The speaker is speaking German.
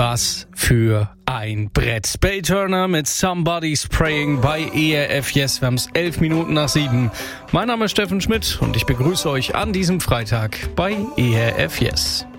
Was für ein Brett. Spade Turner mit Somebody's Praying bei ERF Yes. Wir haben es 11 Minuten nach 7. Mein Name ist Steffen Schmidt und ich begrüße euch an diesem Freitag bei ERF Yes.